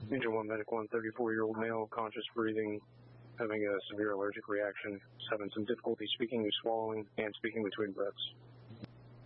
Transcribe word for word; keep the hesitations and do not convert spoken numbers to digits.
Angel one Medic one, thirty-four-year-old male, conscious breathing, having a severe allergic reaction, having some difficulty speaking and swallowing, and speaking between breaths.